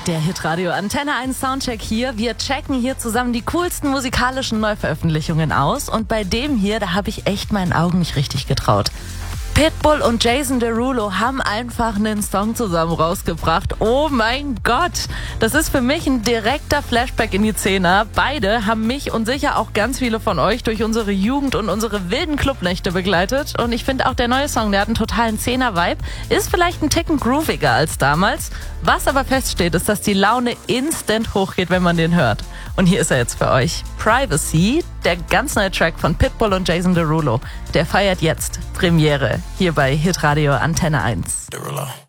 Der Hitradio Antenne 1 Soundcheck hier. Wir checken hier zusammen die coolsten musikalischen Neuveröffentlichungen aus. Und bei dem hier, da habe ich echt meinen Augen nicht richtig getraut. Pitbull und Jason Derulo haben einfach einen Song zusammen rausgebracht. Oh mein Gott! Das ist für mich ein direkter Flashback in die Zehner. Beide haben mich und sicher auch ganz viele von euch durch unsere Jugend und unsere wilden Clubnächte begleitet. Und ich finde auch der neue Song, der hat einen totalen Zehner-Vibe. Ist vielleicht ein Ticken grooviger als damals. Was aber feststeht, ist, dass die Laune instant hochgeht, wenn man den hört. Und hier ist er jetzt für euch. Privacy, der ganz neue Track von Pitbull und Jason Derulo. Der feiert jetzt Premiere hier bei Hitradio Antenne 1. Derulo.